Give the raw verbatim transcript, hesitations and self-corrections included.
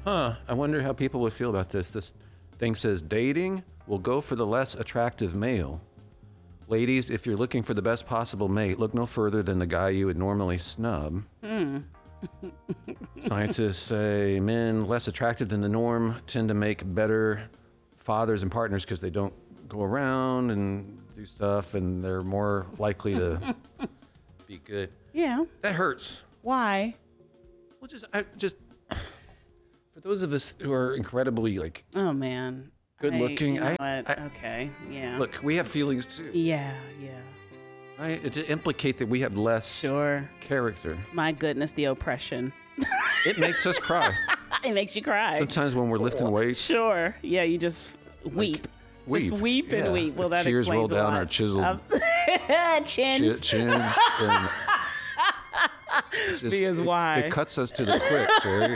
Huh, I wonder how people would feel about this. This thing says dating will go for the less attractive male. Ladies, if you're looking for the best possible mate, look no further than the guy you would normally snub. Hmm. Scientists say men less attractive than the norm tend to make better fathers and partners because they don't go around and do stuff, and they're more likely to be good. Yeah. That hurts. Why? Well, just I just for those of us who are incredibly like Oh man. good I- looking, you know I, what? I okay. Yeah. look. We have feelings too. Yeah. Yeah. Right? To implicate that we have less Sure. character, My goodness, the oppression. it makes us cry. It makes you cry. Sometimes when we're lifting weights, Sure. Yeah. You just weep. Just weep. weep and Yeah. weep. Well, The that tears explains roll a down lot. our chiseled Um, chi- chins. chins. And just- Because it, why? It cuts us to the quick, Sherry.